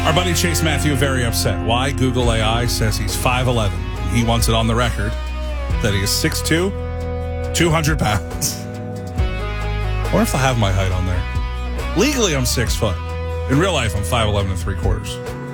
Our buddy Chase Matthew very upset. Why? Google AI says he's 5'11". He wants it on the record that he is 6'2", 200 pounds. I wonder if I have my height on there. Legally, I'm 6 foot. In real life, I'm 5'11 and 3/4.